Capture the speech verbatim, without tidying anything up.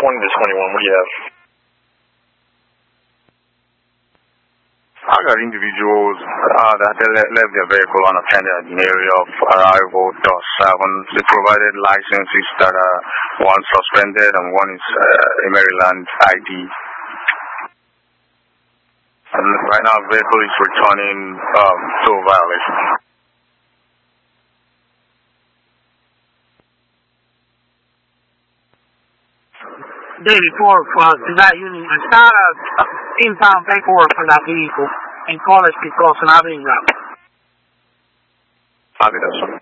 twenty to twenty-one, what do you have? I got individuals uh, that they left their vehicle unattended in the area of arrival dot seven. They provided licenses that are one suspended and one is uh, a Maryland I D. And right now, the vehicle is returning um, to a violation. Day before, uh, to that unit, I started uh, impound paperwork for that vehicle and call us because an avenue route. Copy that, sir.